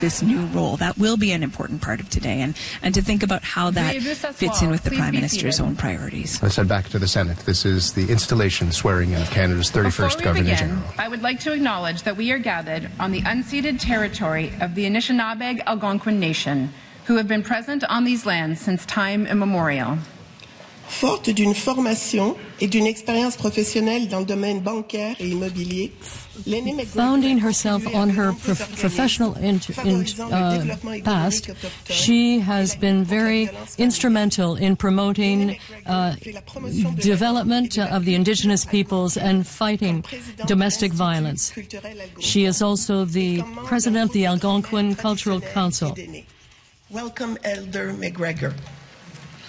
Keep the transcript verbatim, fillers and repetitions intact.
this new role. That will be an important part of today, and, and to think about how that fits in with the Prime Minister's own priorities. Let's head back to the Senate. This is the installation swearing in of Canada's thirty-first Governor begin, General. I would like to acknowledge that we are gathered on the unceded territory of the Anishinaabe Algonquin Nation, who have been present on these lands since time immemorial. Forte d'une formation et d'une expérience professionnelle dans le domaine bancaire et immobilier, founding herself on her prof professional in in, uh, past, she has been very instrumental in promoting uh, development of the indigenous peoples and fighting domestic violence. She is also the president of the Algonquin Cultural Council. Welcome, Elder McGregor.